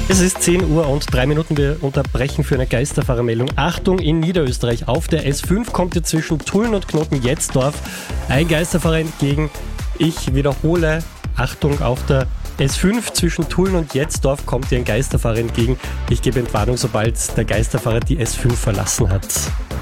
Es ist 10 Uhr und 3 Minuten. Wir unterbrechen für eine Geisterfahrermeldung. Achtung, in Niederösterreich auf der S5 kommt jetzt zwischen Tulln und Knoten-Jetzdorf ein Geisterfahrer entgegen. Ich wiederhole, Achtung, auf der S5 zwischen Tulln und Jetzdorf kommt dir ein Geisterfahrer entgegen. Ich gebe Entwarnung, sobald der Geisterfahrer die S5 verlassen hat.